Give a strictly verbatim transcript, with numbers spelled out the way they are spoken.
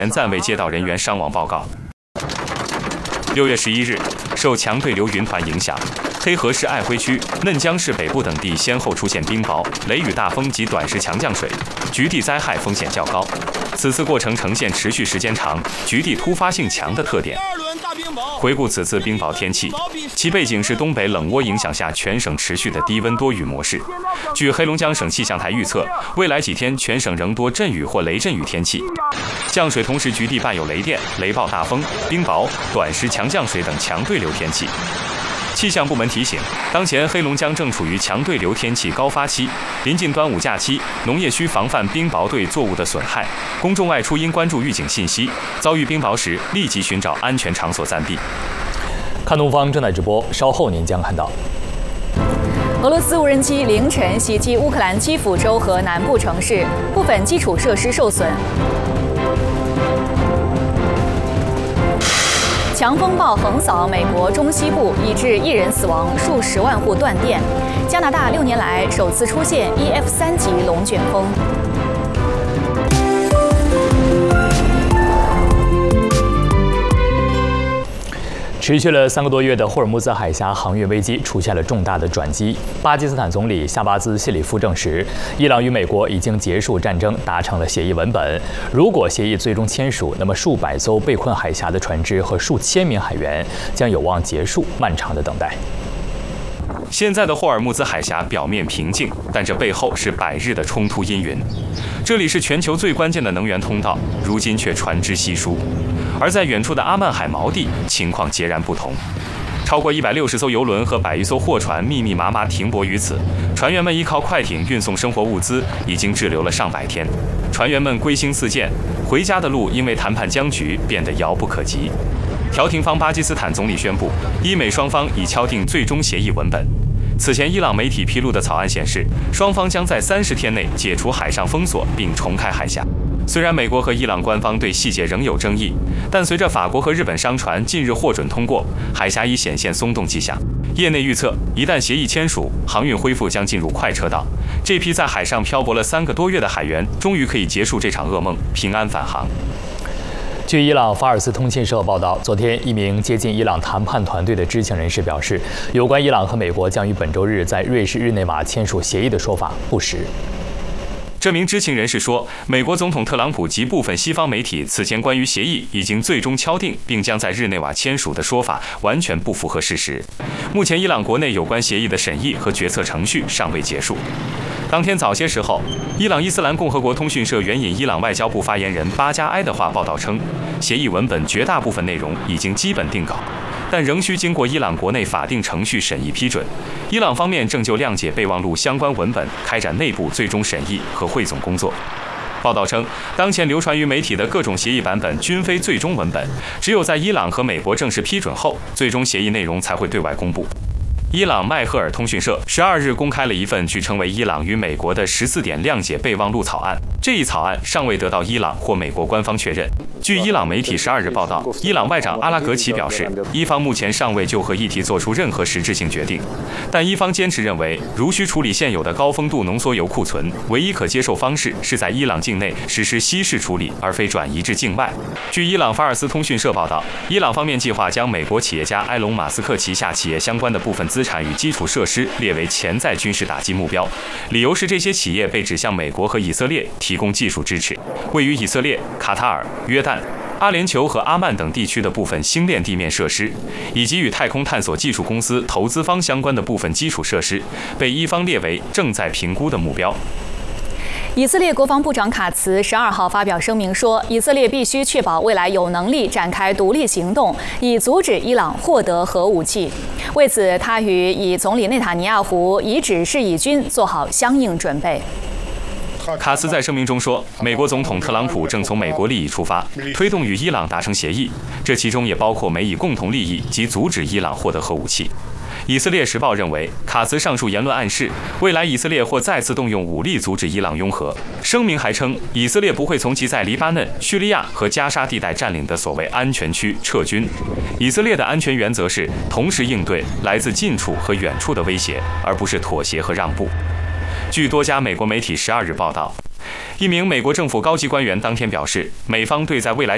暂未接到人员伤亡报告。六月十一日，受强对流云团影响，黑河市爱辉区、嫩江市北部等地先后出现冰雹、雷雨大风及短时强降水，局地灾害风险较高。此次过程呈现持续时间长、局地突发性强的特点。回顾此次冰雹天气，其背景是东北冷涡影响下全省持续的低温多雨模式。据黑龙江省气象台预测，未来几天全省仍多阵雨或雷阵雨天气，降水同时局地伴有雷电、雷暴大风、冰雹、短时强降水等强对流天气。气象部门提醒，当前黑龙江正处于强对流天气高发期，临近端午假期，农业需防范冰雹对作物的损害。公众外出应关注预警信息，遭遇冰雹时立即寻找安全场所暂避。 看东方正在直播，稍后您将看到。 俄罗斯无人机凌晨袭击乌克兰基辅州和南部城市，部分基础设施受损。强风暴横扫美国中西部，已致一人死亡，数十万户断电。加拿大六年来首次出现 E F 三级龙卷风。 持续了三个多月的霍尔木兹海峡航运危机出现了重大的转机。巴基斯坦总理夏巴兹谢里夫证实，伊朗与美国已经结束战争，达成了协议文本。如果协议最终签署，那么数百艘被困海峡的船只和数千名海员将有望结束漫长的等待。 现在的霍尔木兹海峡表面平静，但这背后是百日的冲突阴云。这里是全球最关键的能源通道，如今却船只稀疏。而在远处的阿曼海锚地，情况截然不同。超过一百六十艘邮轮和百余艘货船密密麻麻停泊于此，船员们依靠快艇运送生活物资，已经滞留了上百天。船员们归心似箭，回家的路因为谈判僵局变得遥不可及。调停方巴基斯坦总理宣布，伊美双方已敲定最终协议文本。此前，伊朗媒体披露的草案显示，双方将在三十天内解除海上封锁并重开海峡。虽然美国和伊朗官方对细节仍有争议，但随着法国和日本商船近日获准通过，海峡已显现松动迹象。业内预测，一旦协议签署，航运恢复将进入快车道。这批在海上漂泊了三个多月的海员，终于可以结束这场噩梦，平安返航。 据伊朗法尔斯通讯社报道，昨天一名接近伊朗谈判团队的知情人士表示，有关伊朗和美国将于本周日在瑞士日内瓦签署协议的说法不实。 这名知情人士说，美国总统特朗普及部分西方媒体此前关于协议已经最终敲定并将在日内瓦签署的说法完全不符合事实。目前，伊朗国内有关协议的审议和决策程序尚未结束。当天早些时候，伊朗伊斯兰共和国通讯社援引伊朗外交部发言人巴加埃的话报道称，协议文本绝大部分内容已经基本定稿，但仍需经过伊朗国内法定程序审议批准。伊朗方面正就谅解备忘录相关文本开展内部最终审议和汇总工作。报道称，当前流传于媒体的各种协议版本均非最终文本，只有在伊朗和美国正式批准后，最终协议内容才会对外公布。伊朗迈赫尔通讯社十二日公开了一份据称为伊朗与美国的十四点谅解备忘录草案，这一草案尚未得到伊朗或美国官方确认。据伊朗媒体十二日报道，伊朗外长阿拉格齐表示，伊方目前尚未就核议题做出任何实质性决定，但伊方坚持认为，如需处理现有的高丰度浓缩铀库存，唯一可接受方式是在伊朗境内实施稀释处理，而非转移至境外。据伊朗法尔斯通讯社报道，伊朗方面计划将美国企业家埃隆·马斯克旗下企业相关的部分资产与基础设施列为潜在军事打击目标，理由是这些企业被指向美国和以色列提供技术支持。位于以色列、卡塔尔、约旦、阿联酋和阿曼等地区的部分星链地面设施，以及与太空探索技术公司投资方相关的部分基础设施，被伊方列为正在评估的目标。 以色列国防部长卡茨十二号发表声明说，以色列必须确保未来有能力展开独立行动，以阻止伊朗获得核武器。为此，他与以总理内塔尼亚胡已指示以军做好相应准备。 卡茨在声明中说，美国总统特朗普正从美国利益出发，推动与伊朗达成协议，这其中也包括美以共同利益及阻止伊朗获得核武器。以色列时报认为，卡茨上述言论暗示，未来以色列或再次动用武力阻止伊朗拥核。声明还称，以色列不会从其在黎巴嫩、叙利亚和加沙地带占领的所谓安全区撤军。以色列的安全原则是同时应对来自近处和远处的威胁，而不是妥协和让步。据多家美国媒体十二日报道，一名美国政府高级官员当天表示，美方对在未来